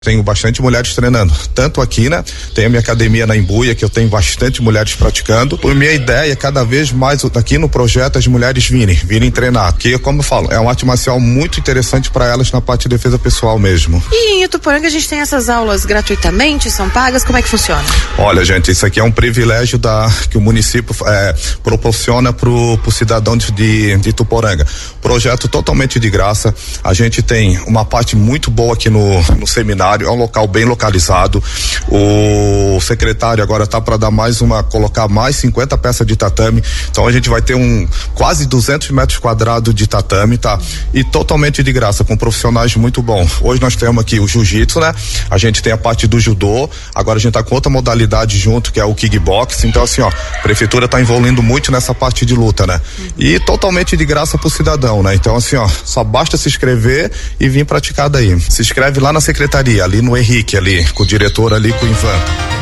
Tenho bastante mulheres treinando, tanto aqui, né? Tem a minha academia na Embuia, que eu tenho bastante mulheres praticando. A minha ideia é cada vez mais aqui no projeto as mulheres virem treinar, que, como eu falo, é uma arte marcial muito interessante para elas na parte de defesa pessoal mesmo. E em Ituporanga a gente tem essas aulas gratuitamente, são pagas, como é que funciona? Olha, gente, isso aqui é um privilégio que o município proporciona pro cidadão de Ituporanga. Projeto totalmente de graça. A gente tem uma parte muito boa aqui no seminário. É um local bem localizado. O secretário agora tá para colocar mais 50 peças de tatame. Então a gente vai ter quase 200 metros quadrados de tatame, tá? E totalmente de graça, com profissionais muito bons. Hoje nós temos aqui o jiu-jitsu, né? A gente tem a parte do judô. Agora a gente tá com outra modalidade junto, que é o kickbox. Então assim, a prefeitura tá envolvendo muito nessa parte de luta, né? E totalmente de graça pro cidadão, né? Então assim, só basta se inscrever e vir praticar daí. Se inscreve lá na secretaria, ali no Henrique, ali, com o diretor ali, com o Ivan.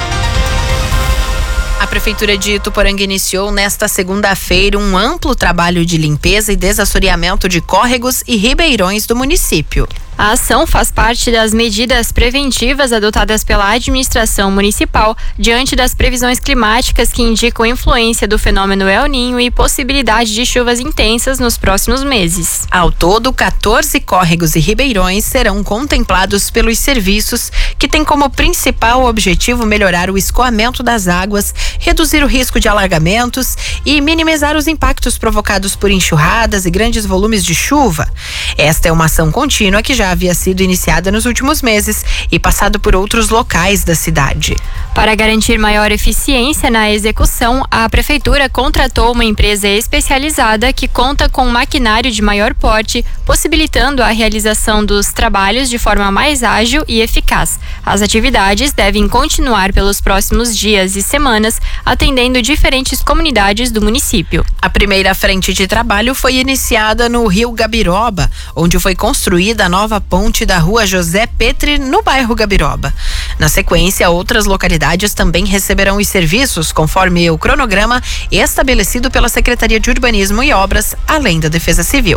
A Prefeitura de Ituporanga iniciou nesta segunda-feira um amplo trabalho de limpeza e desassoreamento de córregos e ribeirões do município. A ação faz parte das medidas preventivas adotadas pela administração municipal diante das previsões climáticas que indicam influência do fenômeno El Niño e possibilidade de chuvas intensas nos próximos meses. Ao todo, 14 córregos e ribeirões serão contemplados pelos serviços, que têm como principal objetivo melhorar o escoamento das águas, reduzir o risco de alagamentos e minimizar os impactos provocados por enxurradas e grandes volumes de chuva. Esta é uma ação contínua que já havia sido iniciada nos últimos meses e passado por outros locais da cidade. Para garantir maior eficiência na execução, a Prefeitura contratou uma empresa especializada que conta com um maquinário de maior porte, possibilitando a realização dos trabalhos de forma mais ágil e eficaz. As atividades devem continuar pelos próximos dias e semanas, atendendo diferentes comunidades do município. A primeira frente de trabalho foi iniciada no Rio Gabiroba, onde foi construída a nova ponte da Rua José Petri, no bairro Gabiroba. Na sequência, outras localidades também receberão os serviços conforme o cronograma estabelecido pela Secretaria de Urbanismo e Obras, além da Defesa Civil.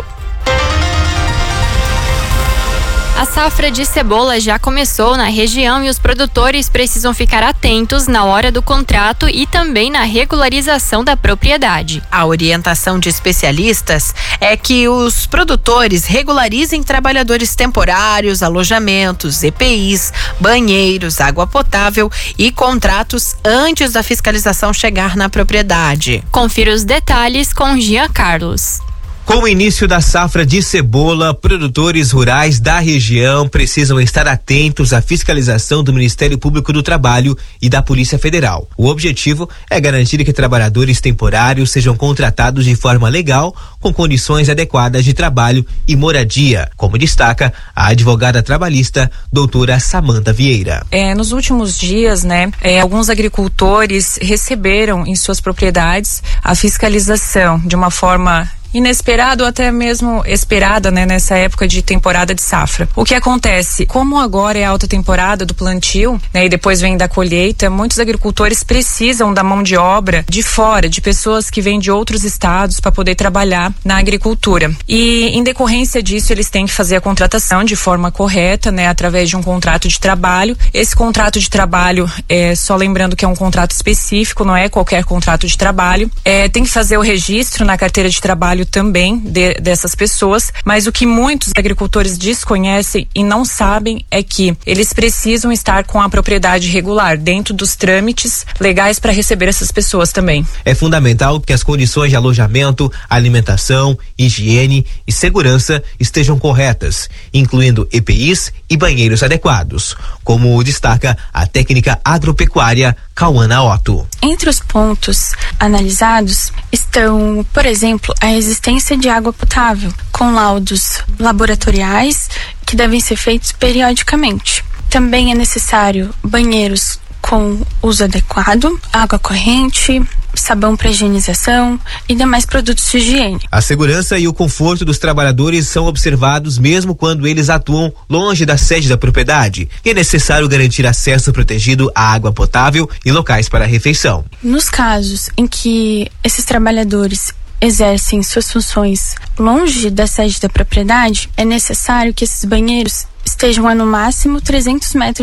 A safra de cebola já começou na região e os produtores precisam ficar atentos na hora do contrato e também na regularização da propriedade. A orientação de especialistas é que os produtores regularizem trabalhadores temporários, alojamentos, EPIs, banheiros, água potável e contratos antes da fiscalização chegar na propriedade. Confira os detalhes com Jean Carlos. Com o início da safra de cebola, produtores rurais da região precisam estar atentos à fiscalização do Ministério Público do Trabalho e da Polícia Federal. O objetivo é garantir que trabalhadores temporários sejam contratados de forma legal, com condições adequadas de trabalho e moradia, como destaca a advogada trabalhista doutora Samanta Vieira. Nos últimos dias, alguns agricultores receberam em suas propriedades a fiscalização de uma forma inesperado ou até mesmo esperada, nessa época de temporada de safra. O que acontece? Como agora é a alta temporada do plantio, e depois vem da colheita, muitos agricultores precisam da mão de obra de fora, de pessoas que vêm de outros estados para poder trabalhar na agricultura. E em decorrência disso, eles têm que fazer a contratação de forma correta, através de um contrato de trabalho. Esse contrato de trabalho, só lembrando que é um contrato específico, não é qualquer contrato de trabalho. Tem que fazer o registro na carteira de trabalho também dessas pessoas, mas o que muitos agricultores desconhecem e não sabem é que eles precisam estar com a propriedade regular, dentro dos trâmites legais para receber essas pessoas também. É fundamental que as condições de alojamento, alimentação, higiene e segurança estejam corretas, incluindo EPIs e banheiros adequados, como destaca a técnica agropecuária Cauana Otto. Entre os pontos analisados estão, por exemplo, a existência de água potável, com laudos laboratoriais que devem ser feitos periodicamente. Também é necessário banheiros com uso adequado, água corrente, sabão para higienização e demais produtos de higiene. A segurança e o conforto dos trabalhadores são observados mesmo quando eles atuam longe da sede da propriedade. E é necessário garantir acesso protegido à água potável e locais para a refeição. Nos casos em que esses trabalhadores exercem suas funções longe da sede da propriedade, é necessário que esses banheiros estejam a no máximo 300 metros